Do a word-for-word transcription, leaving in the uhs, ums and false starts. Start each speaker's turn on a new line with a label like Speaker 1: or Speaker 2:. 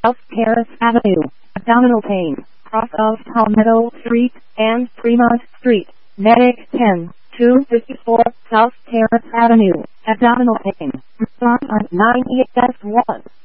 Speaker 1: South Terrace Avenue, abdominal pain, cross of Palmetto Street and Fremont Street. Medic ten, two fifty-four South Terrace Avenue, abdominal pain. Response on nine E S one.